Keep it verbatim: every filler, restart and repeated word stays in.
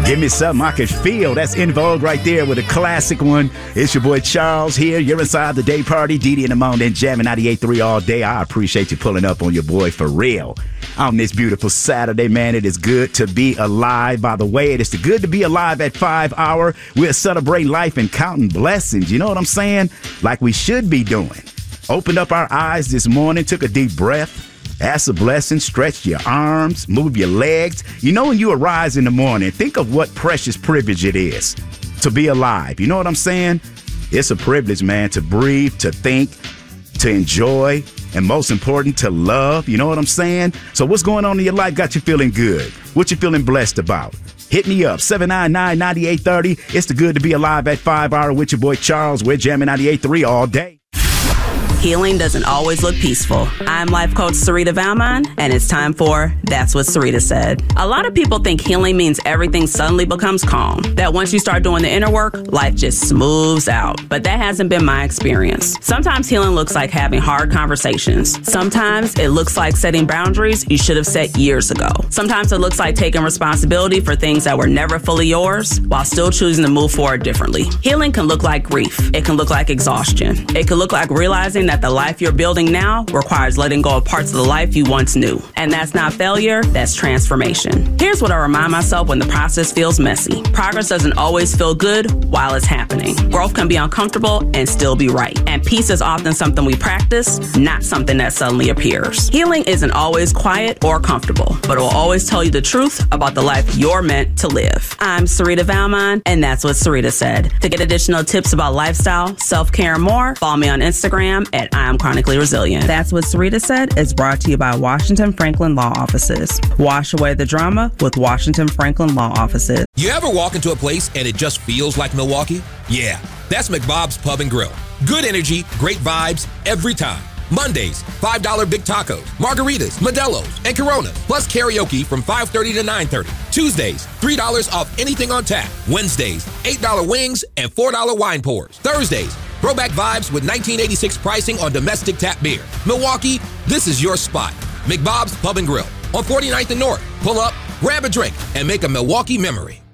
Give me something I can feel. That's In Vogue right there with a classic one. It's your boy Charles here. You're inside the day party. Didi in the morning, jamming ninety-eight point three all day. I appreciate you pulling up on your boy for real. On this beautiful Saturday, man, it is good to be alive. By the way, it is good to be alive at five hour. We're celebrating life and counting blessings. You know what I'm saying? Like we should be doing. Opened up our eyes this morning, took a deep breath. Ask a blessing, stretch your arms, move your legs. You know, when you arise in the morning, think of what precious privilege it is to be alive. You know what I'm saying? It's a privilege, man, to breathe, to think, to enjoy, and most important, to love. You know what I'm saying? So what's going on in your life got you feeling good? What you feeling blessed about? Hit me up, seven nine nine, nine eight three zero. It's the Good to Be Alive at five hour with your boy Charles. We're jamming ninety-eight point three all day. Healing doesn't always look peaceful. I'm life coach Sarita Valmon, and it's time for That's What Sarita Said. A lot of people think healing means everything suddenly becomes calm, that once you start doing the inner work, life just smooths out. But that hasn't been my experience. Sometimes healing looks like having hard conversations. Sometimes it looks like setting boundaries you should have set years ago. Sometimes it looks like taking responsibility for things that were never fully yours while still choosing to move forward differently. Healing can look like grief. It can look like exhaustion. It can look like realizing that the life you're building now requires letting go of parts of the life you once knew. And that's not failure, that's transformation. Here's what I remind myself when the process feels messy. Progress doesn't always feel good while it's happening. Growth can be uncomfortable and still be right. And peace is often something we practice, not something that suddenly appears. Healing isn't always quiet or comfortable, but it will always tell you the truth about the life you're meant to live. I'm Sarita Valmon, and that's what Sarita said. To get additional tips about lifestyle, self-care, and more, follow me on Instagram at I Am Chronically Resilient. That's What Sarita Said is brought to you by Washington Franklin Law Offices. Wash away the drama with Washington Franklin Law Offices. You ever walk into a place and it just feels like Milwaukee? Yeah, that's McBob's Pub and Grill. Good energy, great vibes, every time. Mondays, five dollar big tacos, margaritas, Modelo's, and Coronas, plus karaoke from five thirty to nine thirty. Tuesdays, three dollars off anything on tap. Wednesdays, eight dollar wings and four dollar wine pours. Thursdays, throwback vibes with nineteen eighty-six pricing on domestic tap beer. Milwaukee, this is your spot. McBob's Pub and Grill on forty-ninth and North. Pull up, grab a drink, and make a Milwaukee memory.